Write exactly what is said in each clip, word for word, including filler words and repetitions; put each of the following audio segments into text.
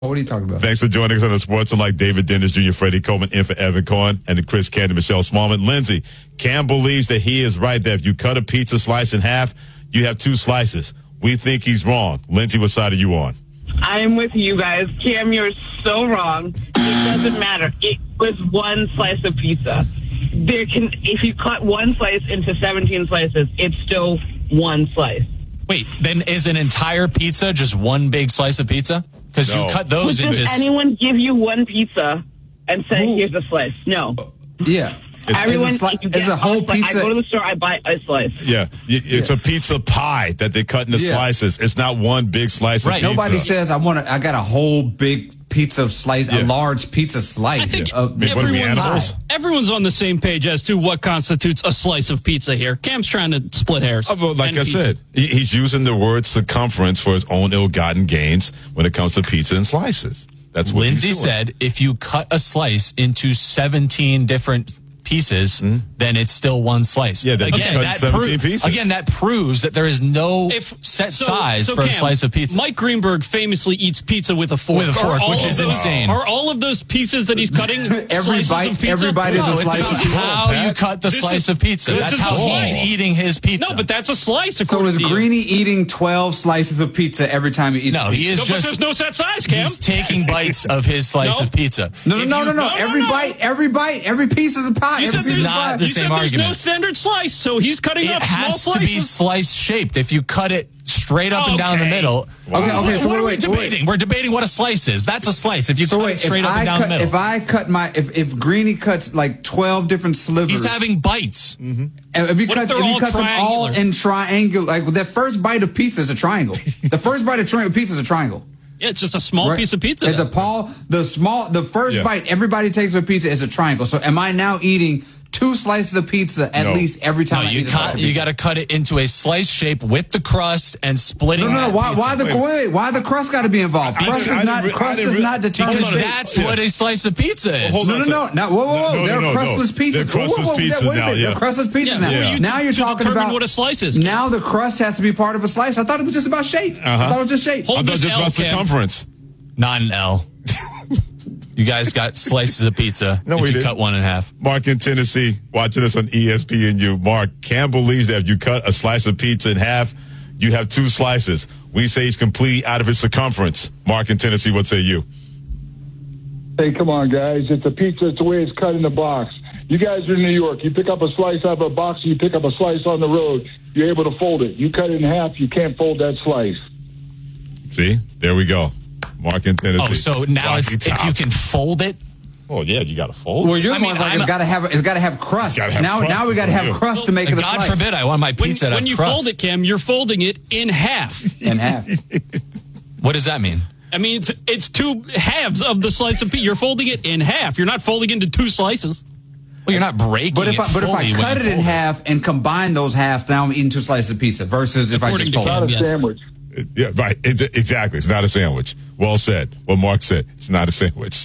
What are you talking about? Thanks for joining us on the Sports Unlike David Dennis Junior, Freddie Coleman, in for Evan Cohen, and the Chris Candy, Michelle Smallman. Lindsay, Cam believes that he is right, that if you cut a pizza slice in half, you have two slices. We think he's wrong. Lindsay, what side are you on? I'm with you guys. Cam, you're so wrong. It doesn't matter. It was one slice of pizza. There can, if you cut one slice into seventeen slices, it's still one slice. Wait, then is an entire pizza just one big slice of pizza? Because No. you cut those Does into... anyone give you one pizza and say, Who? here's a slice? No. Yeah. It's- Everyone, it's a sli- if you it's get a whole slice, pizza- I go to the store, I buy a slice. Yeah, y- it's a pizza pie that they cut into Yeah. slices. It's not one big slice Right. of pizza. Nobody says I want to. I got a whole big pizza slice, Yeah. a large pizza slice. I think of What are we, everyone's, animals? everyone's on the same page as to what constitutes a slice of pizza here. Cam's trying to split hairs. Oh, well, like And I pizza. said, he, he's using the word circumference for his own ill-gotten gains when it comes to pizza and slices. That's what Lindsay he's doing. said if you cut a slice into seventeen different pieces, then it's still one slice. Yeah, then you again, cut that seventeen pro- pieces. Again, that proves that there is no If, set so- size so for a Cam, slice of pizza. Mike Greenberg famously eats pizza with a fork. With a Are fork, all which of is those- insane. Are all of those pieces that he's cutting Every slices bite- of pizza? every bite is no, a it's slice about of pizza. how Pat. you cut the This slice is- of pizza. this That's is how a slice. he's eating his pizza. No, but that's a slice So according is to you. Greeny eating twelve slices of pizza every time he eats? No, a he pizza? is No, but just there's no set size, Cam. he's taking bites of his slice No. of pizza. No, no, If no, you- no, no. no, Every no. bite, every bite, every piece of the pie. You every said piece there's, of not pie. the you same said there's no argument. standard slice, so he's cutting It up small has to slices. be slice shaped. If you cut it straight up and down the Okay. middle. Okay, okay, What, so what are we wait, debating? wait. We're debating what a slice is. That's a slice. If you So cut wait, it straight if up I and down cut, the middle. if I cut my, if if Greeny cuts like twelve different slivers, He's having bites. and if he What cuts, if they're if he all cuts them all triangular? in triangle, like that first bite of pizza is a triangle. The first bite of tri- pizza is a triangle. Yeah, it's just a small Right? piece of pizza. It's a then. Paul. The small, the first Yeah. bite everybody takes of pizza is a triangle. So am I now eating two slices of pizza at No. least every time No, I you eat a slice cut. of You pizza? got to cut it into a slice shape with the crust and splitting. No, no, no. that Why, pizza. why the Wait. wait? Why the crust got to be involved? I Crust didn't- I is didn't not. re- I crust didn't does re- not determine. Because Hold on, that's yeah. what a slice of pizza is. Hold No, on no, a no, second. no. Whoa, whoa, whoa! No, no, They're no, no. crustless pizzas. They're crustless whoa, whoa, whoa, pizzas wait a now, minute. yeah. They're crustless pizzas Yeah, now. who are you now to- you're to talking determine about what a slice is? Now the crust has to be part of a slice. I thought it was just about shape. I thought it was just shape. Hold I thought this just L, about Cam. circumference. Not an L. You guys got slices of pizza. No, if we you didn't. cut one in half. Mark in Tennessee, watching us on E S P N U. Mark, Cam believes that if you cut a slice of pizza in half, you have two slices. We say he's complete out of his circumference. Mark in Tennessee, what say you? Hey, come on, guys. It's a pizza. It's the way it's cut in the box. You guys are in New York. You pick up a slice out of a box, you pick up a slice on the road. You're able to fold it. You cut it in half, you can't fold that slice. See, there we go. Mark in Tennessee. Oh, so now it's, Rocky if Top. you can fold it. Oh, yeah, you got to fold. Well, you're I the mean, ones like I'm it's a- got to have it's got to have crust. Gotta have now, crust now we got to for have you. crust to make it a God slice. forbid I want my when pizza to when have you crust. fold it, Cam, you're folding it in half. in half. What does that mean? I mean, it's it's two halves of the slice of pizza. You're folding it in half. You're not folding into two slices. Well, you're not breaking But if it I, but if I fully when cut you it in fold half and combine those halves, now I'm eating two slices of pizza. Versus if I According just to fold Cam, it. Not a yes. sandwich. Yeah, right. It's, exactly. It's not a sandwich. Well said. What Mark said. It's not a sandwich.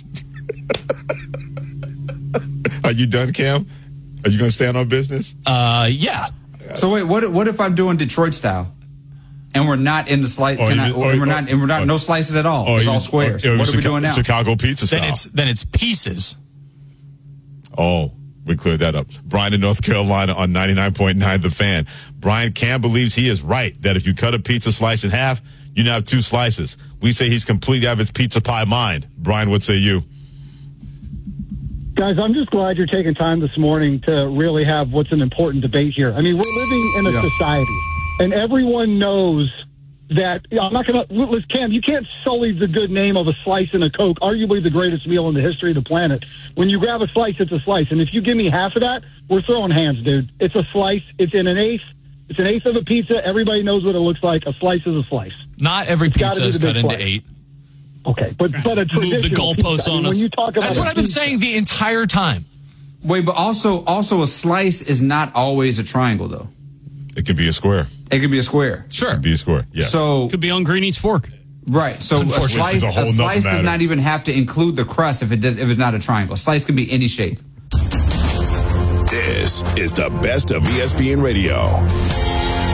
Are you done, Cam? Are you going to stand on business? Uh, yeah. So wait, what? What if I'm doing Detroit style, and we're not in the slice, Or can I, even- or or- we're not, and we're not or- no slices at all. Or It's all you- squares. or- or What are we Chica- doing now? Chicago pizza style. Then it's then it's pieces. Oh, we cleared that up. Brian in North Carolina on ninety-nine point nine The Fan. Brian Cam believes he is right that if you cut a pizza slice in half, you now have two slices. We say he's completely out of his pizza pie mind. Brian, what say you? Guys, I'm just glad you're taking time this morning to really have what's an important debate here. I mean, we're living in a Yeah. society, and everyone knows that. I'm not going to, Cam, you can't sully the good name of a slice and a Coke, arguably the greatest meal in the history of the planet. When you grab a slice, it's a slice. And if you give me half of that, we're throwing hands, dude. It's a slice. It's in an eighth. It's an eighth of a pizza. Everybody knows what it looks like. A slice is a slice. Not every It's gotta pizza be is the cut big into slice. eight. Okay, but but a Move the traditional goalposts pizza. I mean, on us. when you talk about That's a what I've been pizza- saying the entire time. Wait, but also, also a slice is not always a triangle, though. It could be a square. It could be a square. It Sure. could be a square. Yeah. So Could be on Greeny's fork. right. So a Unfortunately, slice, it's a whole a slice nother does matter. not even have to include the crust if it does, if it's not a triangle. A slice can be any shape. This is the best of E S P N Radio.